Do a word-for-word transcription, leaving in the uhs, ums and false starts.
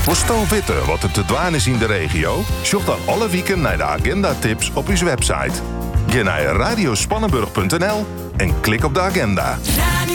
Worstel witte wat er te dwaan is in de regio? Zoek dan alle weken naar de agenda-tips op uw website. Ga naar radiospannenburg punt n l en klik op de agenda.